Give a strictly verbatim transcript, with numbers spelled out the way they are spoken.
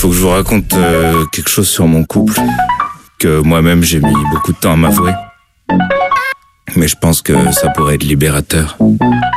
faut que je vous raconte euh, quelque chose sur mon couple, que moi-même j'ai mis beaucoup de temps à m'avouer. Mais je pense que ça pourrait être libérateur.